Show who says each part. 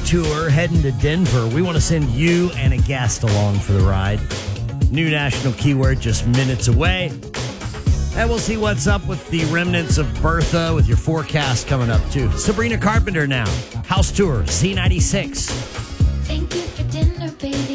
Speaker 1: tour heading to Denver. We want to send you and a guest along for the ride. New national keyword just minutes away. And we'll see what's up with the remnants of Bertha with your forecast coming up, too. Sabrina Carpenter now. House Tour, Z96.
Speaker 2: Thank you for dinner, baby.